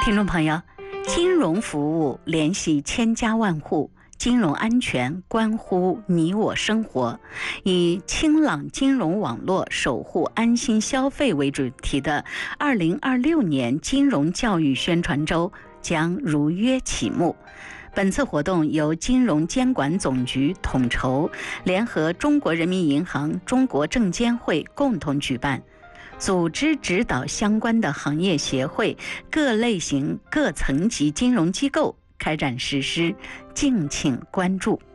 听众朋友，金融服务联系千家万户，金融安全关乎你我生活。以清朗金融网络守护安心消费为主题的2026年金融教育宣传周将如约启幕。本次活动由金融监管总局统筹，联合中国人民银行、中国证监会共同举办，组织指导相关的行业协会、各类型、各层级金融机构开展实施，敬请关注。